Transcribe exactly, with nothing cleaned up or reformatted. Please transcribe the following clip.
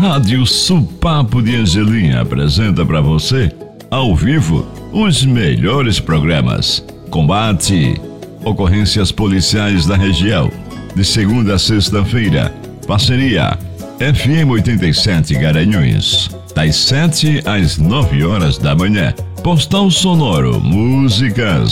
Rádio Supapo de Angelim apresenta para você, ao vivo, os melhores programas. Combate, ocorrências policiais da região, de segunda a sexta-feira. Parceria F M oitenta e sete Garanhuns, das sete às nove horas da manhã. Postal sonoro, músicas